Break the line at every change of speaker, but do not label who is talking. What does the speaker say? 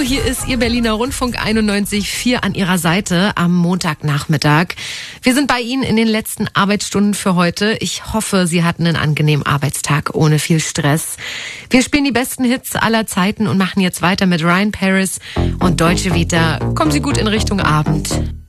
hier ist Ihr Berliner Rundfunk 91.4 an Ihrer Seite am Montagnachmittag. Wir sind bei Ihnen in den letzten Arbeitsstunden für heute. Ich hoffe, Sie hatten einen angenehmen Arbeitstag ohne viel Stress. Wir spielen die besten Hits aller Zeiten und machen jetzt weiter mit Ryan Paris und Deutsche Vita. Kommen Sie gut in Richtung Abend.